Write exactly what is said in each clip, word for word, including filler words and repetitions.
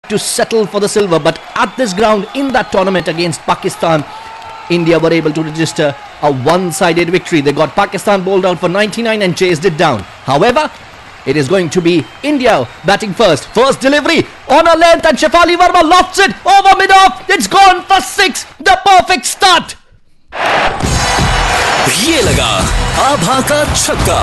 to settle for the silver. But at this ground, in that tournament against Pakistan, India were able to register a one-sided victory. They got Pakistan bowled out for ninety-nine and chased it down. However, it is going to be India batting first. First delivery on a length and Shefali Verma lofts it over mid-off. It's gone for six. The perfect start. ये लगा आभा का छक्का.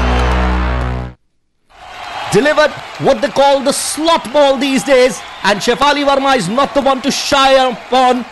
Delivered what they call the slot ball these days, and Shefali Verma is not the one to shy upon.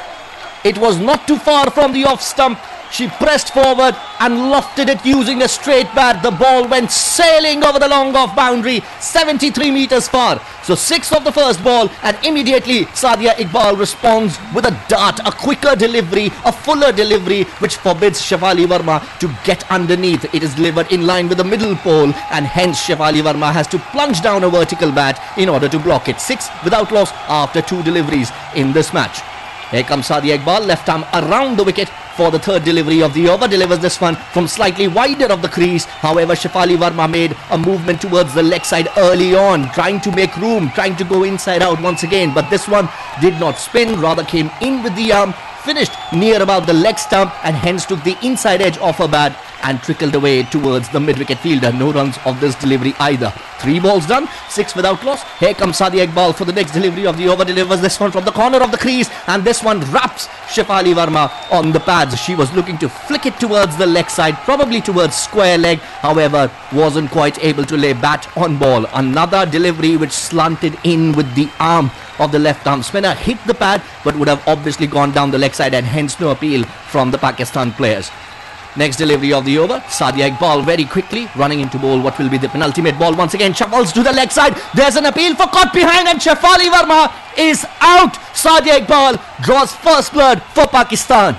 It was not too far from the off stump. She pressed forward and lofted it using a straight bat. The ball went sailing over the long off boundary, seventy-three metres far. So six of the first ball, and immediately Sadia Iqbal responds with a dart, a quicker delivery, a fuller delivery, which forbids Shefali Verma to get underneath. It is delivered in line with the middle pole, and hence Shefali Verma has to plunge down a vertical bat in order to block it. Six without loss after two deliveries in this match. Here comes Sadia Iqbal, left arm around the wicket for the third delivery of the over. Delivers this one from slightly wider of the crease. However, Shefali Verma made a movement towards the leg side early on, trying to make room, trying to go inside out once again. But this one did not spin, rather came in with the arm, finished near about the leg stump, and hence took the inside edge of her bat and trickled away towards the mid-wicket fielder. No runs of this delivery either. Three balls done, six without loss. Here comes Sadia Iqbal for the next delivery of the over. Delivers this one from the corner of the crease, and this one wraps Shefali Verma on the pads. She was looking to flick it towards the leg side, probably towards square leg. However, wasn't quite able to lay bat on ball. Another delivery which slanted in with the arm of the left arm spinner, hit the pad, but would have obviously gone down the leg side, and hence no appeal from the Pakistan players. Next delivery of the over, Sadia Iqbal very quickly running into bowl what will be the penultimate ball. Once again shuffles to the leg side. There's an appeal for caught behind, and Shefali Verma is out. Sadia Iqbal draws first blood for Pakistan.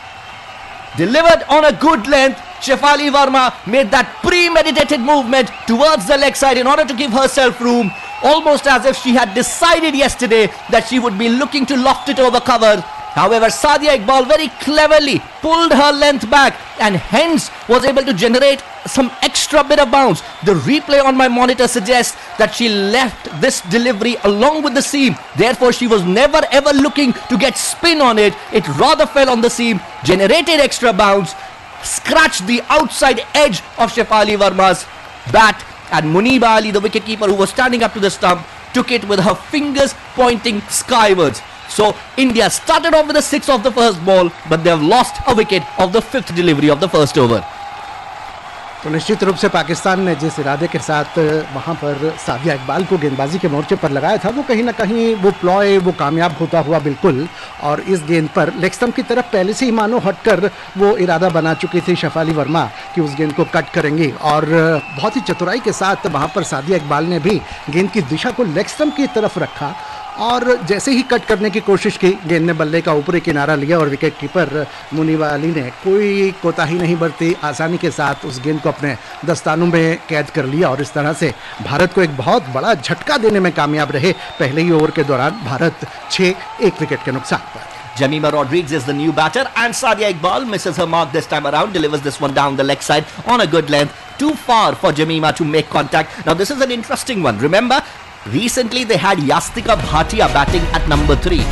Delivered on a good length. Shefali Verma made that premeditated movement towards the leg side in order to give herself room, almost as if she had decided yesterday that she would be looking to loft it over cover. However, Sadia Iqbal very cleverly pulled her length back and hence was able to generate some extra bit of bounce. The replay on my monitor suggests that she left this delivery along with the seam. Therefore, she was never ever looking to get spin on it. It rather fell on the seam, generated extra bounce, scratched the outside edge of Shefali Verma's bat, and Muniba Ali, the wicketkeeper who was standing up to the stump, took it with her fingers pointing skywards. So India started off with a six of the first ball, but they have lost a wicket of the fifth delivery of the first over. तो निश्चित रूप से पाकिस्तान ने जिस इरादे के साथ वहाँ पर सादिया इकबाल को गेंदबाजी के मोर्चे पर लगाया था, वो कहीं ना कहीं वो प्लॉय वो कामयाब होता हुआ बिल्कुल. और इस गेंद पर लेग स्टंप की तरफ पहले से ही मानो हटकर वो इरादा बना चुकी थी शेफाली वर्मा कि उस गेंद को कट करेंगी, और बहुत ही चतुराई के साथ वहाँ पर सादिया इकबाल ने भी गेंद की दिशा को लेग स्टंप की तरफ रखा, और जैसे ही कट करने की कोशिश की, गेंद ने बल्ले का ऊपरी किनारा लिया और विकेट कीपर मुनीबा अली ने कोई कोताही नहीं बरती, आसानी के साथ उस गेंद को अपने दस्तानों में कैद कर लिया, और इस तरह से भारत को एक बहुत बड़ा झटका देने में कामयाब रहे. पहले ही ओवर के दौरान भारत छः एक विकेट के नुकसान पर. Jamima Rodriguez is the new batter, and Sadia Iqbal misses her mark this time around, delivers this one down the leg side on a good length. Too far for Jamima to make contact. Now this is an interesting one. Remember, recently they had Yastika Bhatia batting at number three.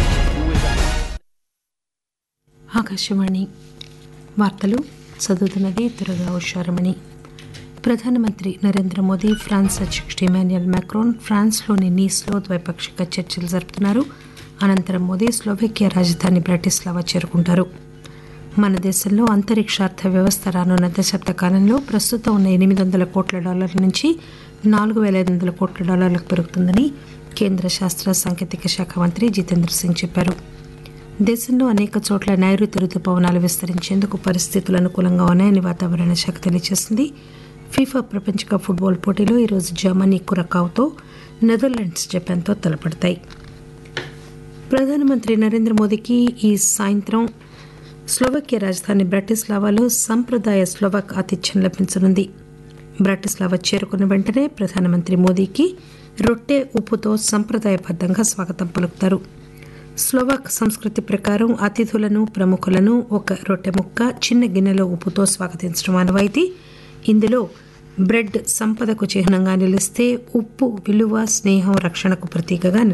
Akashvani వార్తలు చదువుతున్నది దుర్గా ఉషారమణి. ప్రధానమంత్రి Narendra Modi France అధ్యక్షుడు Emmanuel Macron ఫ్రాన్స్లోని నీస్లో ద్వైపాక్షిక చర్చలు జరుపుతున్నారు. అనంతరం మోదీ స్లోవేకియా రాజధాని Bratislava చేరుకుంటారు. మన దేశంలో అంతరిక్షార్థ వ్యవస్థ రానున్న దశాబ్ద కాలంలో ప్రస్తుతం ఉన్న ఎనిమిది వందల కోట్ల డాలర్ల నుంచి నాలుగు వేల ఐదు వందల కోట్ల డాలర్లకు పెరుగుతుందని కేంద్ర శాస్త్ర సాంకేతిక శాఖ మంత్రి జితేంద్ర సింగ్ చెప్పారు. దేశంలో అనేక చోట్ల నైరుతి రుతుపవనాలు విస్తరించేందుకు పరిస్థితులు అనుకూలంగా ఉన్నాయని వాతావరణ శాఖ తెలియజేసింది. ఫీఫా ప్రపంచ కప్ ఫుట్బాల్ పోటీలో ఈరోజు జర్మనీ కురకావుతో, నెదర్లాండ్స్ జపాన్తో తలపడతాయి. ప్రధానమంత్రి నరేంద్ర మోదీకి ఈ సాయంత్రం స్లోవాకియా రాజధాని బ్రాటిస్లావాలో సంప్రదాయ స్లోవాక్ ఆతిథ్యం లభించనుంది. బ్రాటిస్లావా చేరుకున్న వెంటనే ప్రధానమంత్రి మోదీకి రొట్టె ఉప్పుతో సంప్రదాయబద్ధంగా స్వాగతం పలుకుతారు. స్లోవాక్ సంస్కృతి ప్రకారం అతిథులను, ప్రముఖులను ఒక రొట్టె ముక్క, చిన్న గిన్నెలో ఉప్పుతో స్వాగతించడం ఆనవాయితీ. ఇందులో బ్రెడ్ సంపదకు చిహ్నంగా నిలిస్తే ఉప్పు విలువ, స్నేహం, రక్షణకు ప్రతీకగా